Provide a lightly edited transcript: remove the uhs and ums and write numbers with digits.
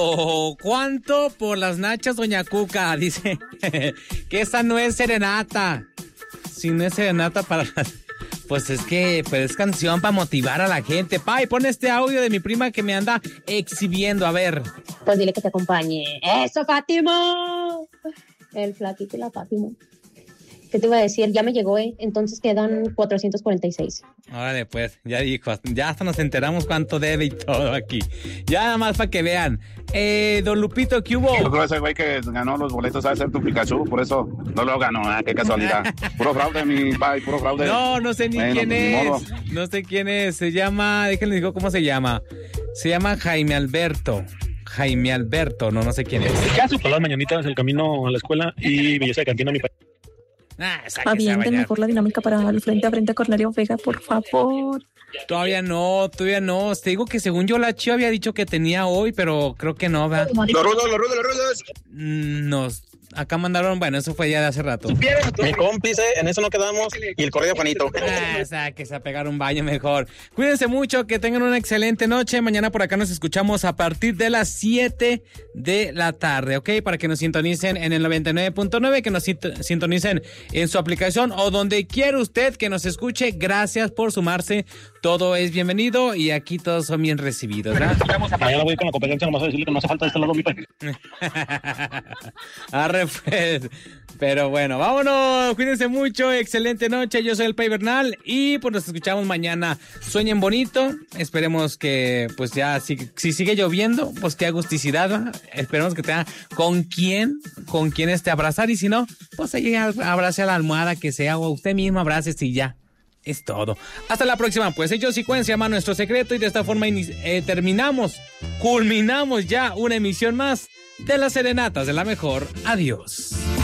¿Cuánto por las nachas, doña Cuca? Dice que esa no es serenata. Si no es serenata para las... Pues es que es canción para motivar a la gente. Pai, pon este audio de mi prima que me anda exhibiendo, a ver. Pues dile que te acompañe. ¡Eso, Fátima! El flaquito y la Fátima. ¿Qué te iba a decir? Ya me llegó, entonces quedan 446. Órale, pues, ya dijo, ya hasta nos enteramos cuánto debe y todo aquí. Ya nada más para que vean. Don Lupito, ¿qué hubo? Yo creo que ese güey que ganó los boletos a ser tu Pikachu, por eso no lo ganó, qué casualidad. Puro fraude, mi pai, puro fraude. No sé ni quién es. No sé quién es. Se llama, déjenle digo cómo se llama. Se llama Jaime Alberto, no sé quién es. ¿Qué hace? Por las mañanitas, el camino a la escuela y belleza de cantina, mi pai. Avienten mejor la dinámica para el frente a frente a Cornelio Vega, por favor. Todavía no. Te digo que según yo la Chio había dicho que tenía hoy, pero creo que no, ¿verdad? Los rudos. Acá mandaron, bueno, eso fue ya de hace rato. Mi cómplice, en eso no quedamos. Y el correo Juanito. O sea, que se a pegar un baño mejor. Cuídense mucho, que tengan una excelente noche. Mañana por acá nos escuchamos a partir de las 7 de la tarde, ¿ok? Para que nos sintonicen en el 99.9, que nos sintonicen en su aplicación o donde quiera usted que nos escuche. Gracias por sumarse. Todo es bienvenido y aquí todos son bien recibidos, ¿verdad? Mañana voy con la competencia, nomás a decirle que no hace falta de este lado, mi pai. Arre pues. Pero bueno, vámonos. Cuídense mucho. Excelente noche. Yo soy el Pai Bernal y pues nos escuchamos mañana. Sueñen bonito. Esperemos que pues ya si sigue lloviendo, pues que agusticidad, ¿verdad? Esperemos que tenga con quién abrazar y si no, pues ahí abrace a la almohada que sea o usted mismo abrace y ya. Es todo. Hasta la próxima, pues. Ellos Secuencia se llama Nuestro Secreto y de esta forma culminamos ya una emisión más de las Serenatas de la Mejor. Adiós.